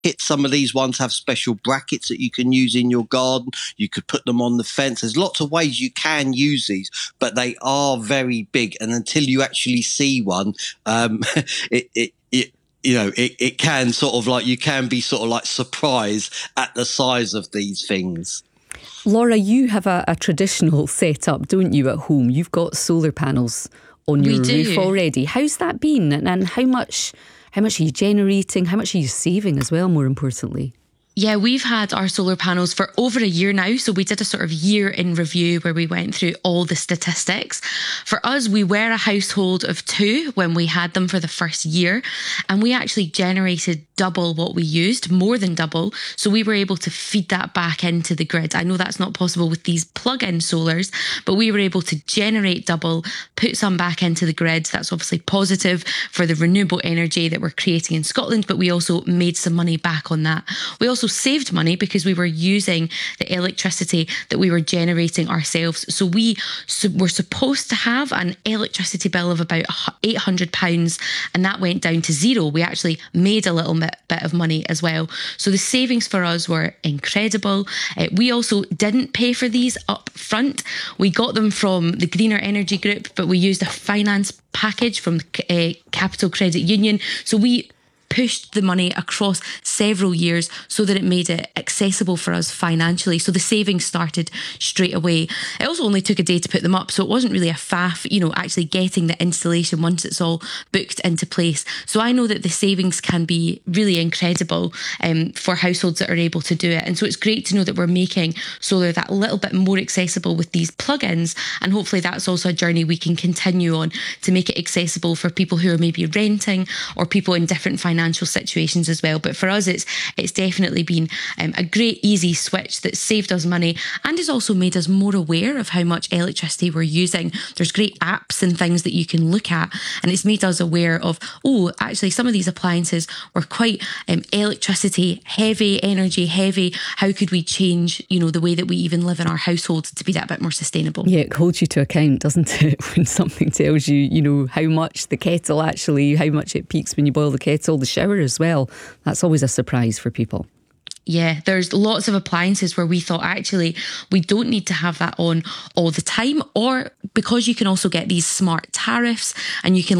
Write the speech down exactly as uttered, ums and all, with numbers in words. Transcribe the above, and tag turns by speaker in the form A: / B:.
A: Some of these ones have special brackets that you can use in your garden. You could put them on the fence. There's lots of ways you can use these, but they are very big. And until you actually see one, um, it, it, it, you know, it, it can sort of like, you can be sort of like surprised at the size of these things.
B: Laura, you have a, a traditional setup, don't you, at home? You've got solar panels on your roof already. How's that been? And, and how much... How much are you generating? How much are you saving as well, more importantly?
C: Yeah, we've had our solar panels for over a year now. So we did a sort of year in review where we went through all the statistics. For us, we were a household of two when we had them for the first year. And we actually generated double what we used, more than double. So we were able to feed that back into the grid. I know that's not possible with these plug-in solars, but we were able to generate double, put some back into the grid. That's obviously positive for the renewable energy that we're creating in Scotland, but we also made some money back on that. We also saved money because we were using the electricity that we were generating ourselves. So we were supposed to have an electricity bill of about eight hundred pounds, and that went down to zero. We actually made a little bit, bit of money as well. So the savings for us were incredible. Uh, we also didn't pay for these up front. We got them from the Greener Energy Group, but we used a finance package from the uh, Capital Credit Union. So we pushed the money across several years so that it made it accessible for us financially. So the savings started straight away. It also only took a day to put them up, so it wasn't really a faff, you know, actually getting the installation once it's all booked into place. So I know that the savings can be really incredible um, for households that are able to do it. And so it's great to know that we're making solar that little bit more accessible with these plugins. And hopefully that's also a journey we can continue on to make it accessible for people who are maybe renting or people in different financial financial situations as well. But for us, it's it's definitely been um, a great easy switch that saved us money and has also made us more aware of how much electricity we're using. There's great apps and things that you can look at, and it's made us aware of, oh, actually some of these appliances were quite um, electricity heavy, energy heavy. How could we change, you know, the way that we even live in our household to be that bit more sustainable?
B: Yeah, it holds you to account, doesn't it? When something tells you, you know, how much the kettle actually, how much it peaks when you boil the kettle, the shower as well. That's always a surprise for people.
C: Yeah, there's lots of appliances where we thought actually we don't need to have that on all the time, or because you can also get these smart tariffs and you can